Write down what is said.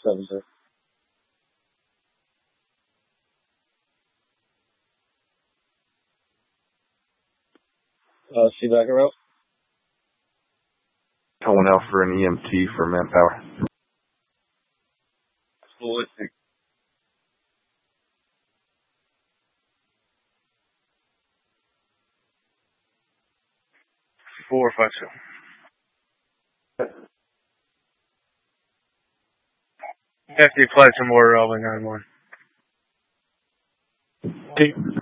70. See back around. Calling out for an EMT for manpower. Absolutely. 452. After you applied some more, I'll 9-1.